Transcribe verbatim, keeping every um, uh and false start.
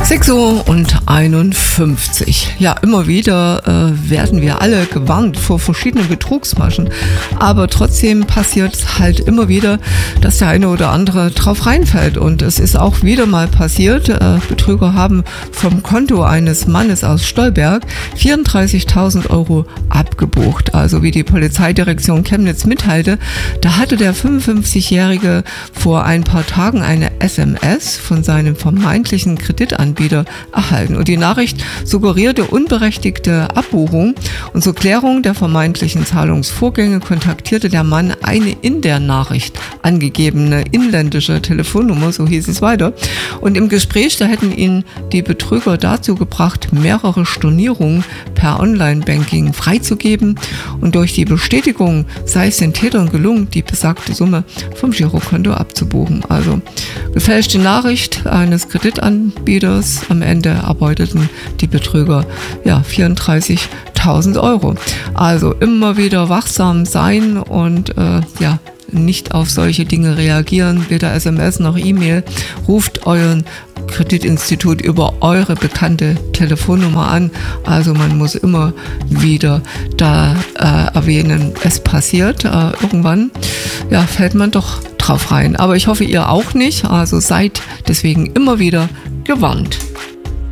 sechs Uhr einundfünfzig. Ja, immer wieder äh, werden wir alle gewarnt vor verschiedenen Betrugsmaschen. Aber trotzdem passiert es halt immer wieder, dass der eine oder andere drauf reinfällt. Und es ist auch wieder mal passiert. Äh, Betrüger haben vom Konto eines Mannes aus Stolberg vierunddreißigtausend Euro abgebucht. Also wie die Polizeidirektion Chemnitz mitteilte, da hatte der fünfundfünfzigjährige vor ein paar Tagen eine S M S von seinem vermeintlichen Kreditanbieter erhalten. Und die Nachricht suggerierte unberechtigte Abbuchung. Und zur Klärung der vermeintlichen Zahlungsvorgänge kontaktierte der Mann eine in der Nachricht angegebene inländische Telefonnummer, so hieß es weiter. Und im Gespräch, da hätten ihn die Betrüger dazu gebracht, mehrere Stornierungen per Online-Banking freizugeben. Und durch die Bestätigung sei es den Tätern gelungen, die besagte Summe vom Girokonto abzubuchen. Also gefälschte Nachricht eines Kreditanbieters. Am Ende erbeuteten die Betrüger ja, vierunddreißigtausend Euro. Also immer wieder wachsam sein und äh, ja, nicht auf solche Dinge reagieren, weder S M S noch E-Mail. Ruft euren Kreditinstitut über eure bekannte Telefonnummer an. Also man muss immer wieder da äh, erwähnen, es passiert. Äh, irgendwann ja, fällt man doch drauf rein. Aber ich hoffe, ihr auch nicht. Also seid deswegen immer wieder gewarnt.